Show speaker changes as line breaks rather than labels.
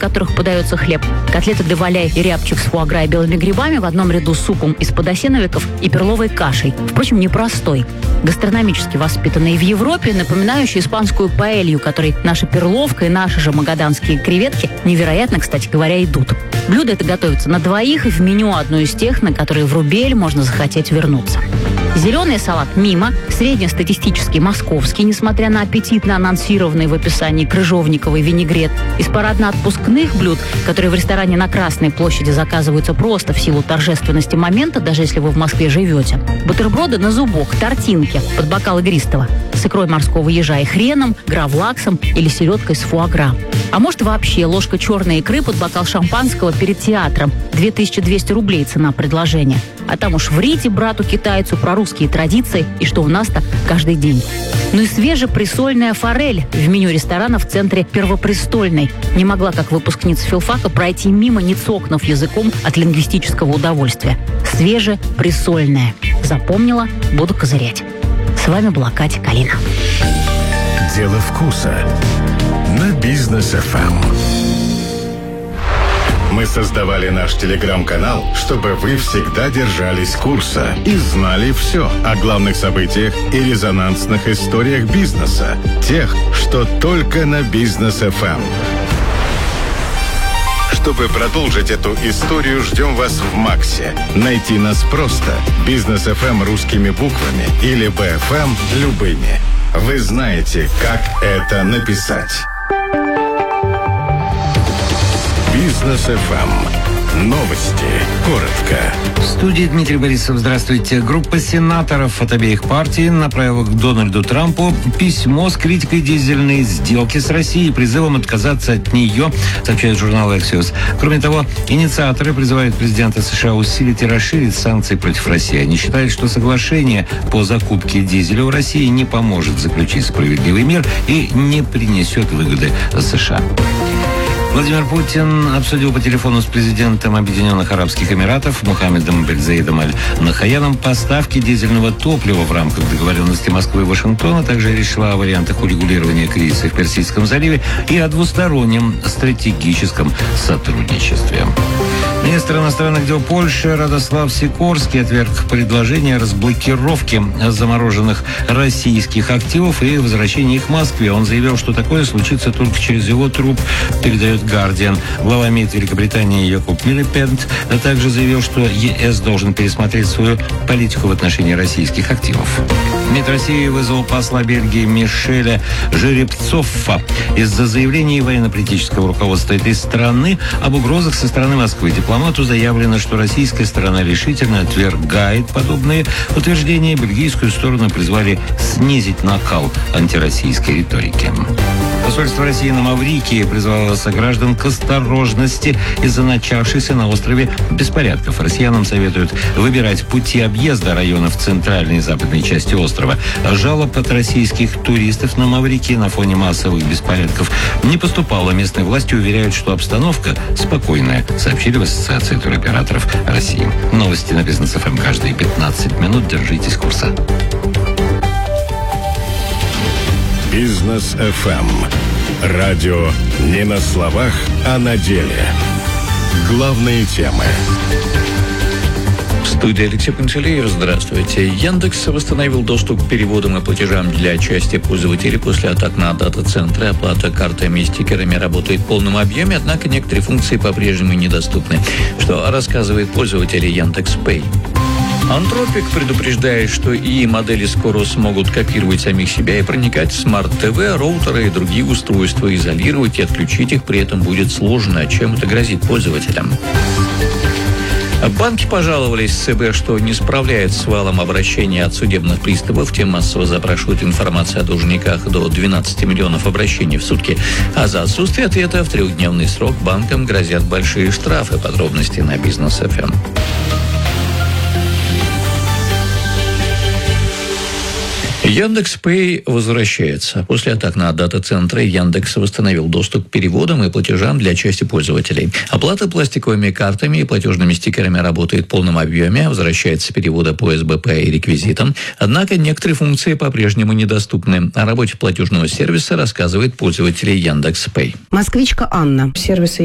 которых подается хлеб, котлеты де валяй и рябчик с фуагра и белыми грибами в одном ряду с супом из подосиновиков и перловой кашей. Впрочем, непростой. Гастрономически воспитанные в Европе, напоминающие испанскую паэлью, которой наша перловка и наши же магаданские креветки невероятно, кстати говоря, идут. Блюдо это готовится на двоих, и в меню одно из тех, на которые в Рубель можно захотеть вернуться. Зеленый салат мимо, среднестатистический московский, несмотря на аппетитно анонсированный в описании крыжовниковый винегрет. Из парадно-отпускных блюд, которые в ресторане на Красной площади заказываются просто в силу торжественности момента, даже если вы в Москве живете. Бутерброды на зубок, тортинки под бокал игристого, с икрой морского ежа и хреном, гравлаксом или селедкой с фуагра. А может вообще ложка черной икры под бокал шампанского перед театром. 2200 рублей цена предложения. А там уж врите брату-китайцу про русские традиции и что у нас-то каждый день. Ну и свежеприсольная форель в меню ресторана в центре Первопрестольной. Не могла, как выпускница филфака, пройти мимо, не цокнув языком от лингвистического удовольствия. Свежеприсольная. Запомнила, буду козырять. С вами была Катя Калина.
Дело вкуса на Бизнес ФМ. Мы создавали наш телеграм-канал, чтобы вы всегда держались курса и знали все о главных событиях и резонансных историях бизнеса. Тех, что только на Бизнес ФМ. Чтобы продолжить эту историю, ждем вас в Максе. Найти нас просто. Бизнес ФМ русскими буквами или БФМ любыми. Вы знаете, как это написать. Бизнес ФМ. Новости. Коротко.
В студии Дмитрий Борисов. Здравствуйте. Группа сенаторов от обеих партий направила к Дональду Трампу письмо с критикой дизельной сделки с Россией и призывом отказаться от нее, сообщает журнал Axios. Кроме того, инициаторы призывают президента США усилить и расширить санкции против России. Они считают, что соглашение по закупке дизеля у России не поможет заключить справедливый мир и не принесет выгоды США. Владимир Путин обсудил по телефону с президентом Объединенных Арабских Эмиратов Мухаммедом бен Заидом Аль-Нахаяном поставки дизельного топлива в рамках договоренности Москвы и Вашингтона. Также решила о вариантах урегулирования кризиса в Персидском заливе и о двустороннем стратегическом сотрудничестве. Министр иностранных дел Польши Радослав Сикорский отверг предложение о разблокировке замороженных российских активов и возвращении их в Москве. Он заявил, что такое случится только через его труп, передает «Гардиан». Глава МИД Великобритании Якоб Милипед также заявил, что ЕС должен пересмотреть свою политику в отношении российских активов. МИД России вызвал посла Бельгии Мишеля Жеребцова из-за заявлений военно-политического руководства этой страны об угрозах со стороны Москвы. Дипломату заявлено, что российская сторона решительно отвергает подобные утверждения. Бельгийскую сторону призвали снизить накал антироссийской риторики. Посольство России на Маврикии призвало сограждан к осторожности из-за начавшихся на острове беспорядков. Россиянам советуют выбирать пути объезда районов центральной и западной части острова. Жалоб от российских туристов на Маврикии на фоне массовых беспорядков не поступало. Местные власти уверяют, что обстановка спокойная, сообщили в Ассоциации туроператоров России. Новости на Бизнес ФМ каждые 15 минут. Держитесь курса.
Бизнес ФМ. Радио не на словах, а на деле. Главные темы.
В студии Алексей Панчалеев. Здравствуйте. Яндекс восстановил доступ к переводам и платежам для части пользователей после атак на дата-центры. Оплата картами и стикерами работает в полном объеме, однако некоторые функции по-прежнему недоступны, что рассказывает пользователь Яндекс.Пэй. Антропик предупреждает, что ИИ-модели скоро смогут копировать самих себя и проникать в смарт-ТВ, роутеры и другие устройства, изолировать и отключить их при этом будет сложно. Чем это грозит пользователям? Банки пожаловались ЦБ, что не справляется с валом обращений от судебных приставов. Те массово запрашивают информацию о должниках до 12 миллионов обращений в сутки. А за отсутствие ответа в 3-дневный срок банкам грозят большие штрафы. Подробности на Бизнес ФМ. Яндекс.Пэй возвращается. После атак на дата-центры Яндекс восстановил доступ к переводам и платежам для части пользователей. Оплата пластиковыми картами и платежными стикерами работает в полном объеме. Возвращается переводы по СБП и реквизитам. Однако некоторые функции по-прежнему недоступны. О работе платежного сервиса рассказывает пользователь Яндекс.Пэй.
Москвичка Анна. Сервисы